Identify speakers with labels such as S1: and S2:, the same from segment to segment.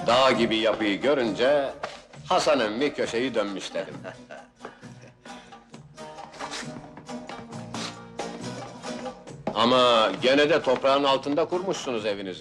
S1: Dağ gibi yapıyı görünce Hasan emmi köşeyi dönmüş dedim. Ama gene de toprağın altında kurmuşsunuz evinizi.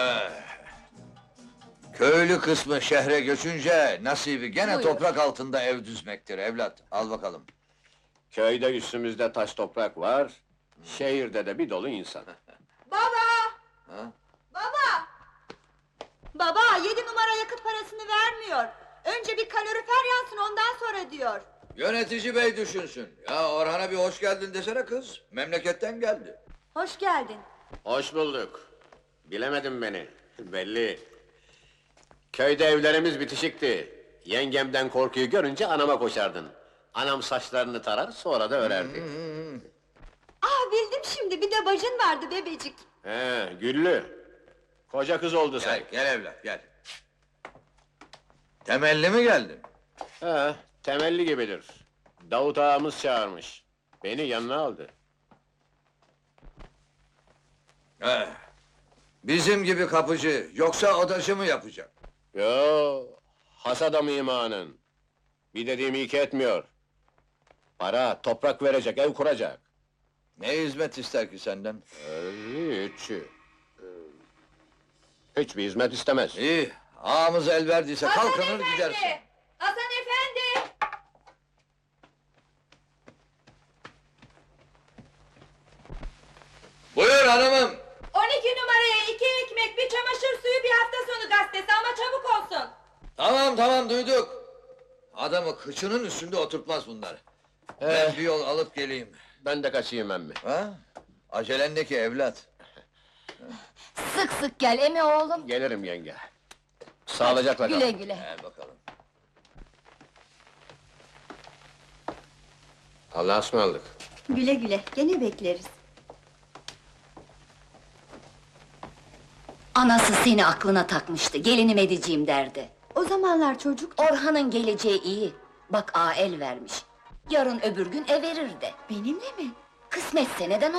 S2: Köylü kısmı şehre göçünce nasibi gene
S3: Buyurun.
S2: toprak altında ev düzmektir evlat. Al bakalım.
S1: Köyde üstümüzde taş toprak var, şehirde de bir dolu insan.
S3: Baba!
S2: Ha?
S3: Baba! Baba, 7 numara yakıt parasını vermiyor. Önce bir kalorifer yansın, ondan sonra diyor.
S2: Yönetici bey düşünsün. Ya Orhan'a bir hoş geldin desene kız. Memleketten geldi.
S3: Hoş geldin.
S1: Hoş bulduk. Bilemedin beni, belli. Köyde evlerimiz bitişikti. Yengemden korkuyu görünce anama koşardın. Anam saçlarını tarar, sonra da örerdi.
S3: Bildim şimdi, bir de bacın vardı bebecik.
S1: He, Güllü. Koca kız oldu sen.
S2: Gel evlat gel. Temelli mi geldin?
S1: He, temelli gibidir. Davut ağamız çağırmış. Beni yanına aldı.
S2: He. Bizim gibi kapıcı, yoksa odacı mı yapacak?
S1: Yo, has adamı imanın. Bir dediğimi iki etmiyor. Para, toprak verecek, ev kuracak.
S2: Ne hizmet ister ki senden?
S1: Hiç. Hiçbir hizmet istemez.
S2: İyi, ağamız el verdiyse kalkınır gidersin.
S3: Hasan efendi!
S2: Buyur hanımım.
S3: 12 numaraya 2 ekmek, bir çamaşır suyu, bir hafta sonu gazetesi ama çabuk olsun.
S2: Tamam duyduk. Adamı kıçının üstünde oturtmaz bunlar. Ben bir yol alıp geleyim.
S1: Ben de kaçayım emmi.
S2: Ha? Acelen ne ki evlat?
S4: Sık sık gel emi oğlum.
S1: Gelirim yenge. Sağlıcakla kal.
S4: Güle güle.
S2: Gel bakalım.
S1: Allah'a ısmarladık.
S3: Güle güle, gene bekleriz.
S4: Anası seni aklına takmıştı, gelinim edeceğim derdi.
S3: O zamanlar çocuk
S4: Orhan'ın geleceği iyi. Bak ağa el vermiş. Yarın öbür gün verir de.
S3: benimle mi?
S4: Kısmetse neden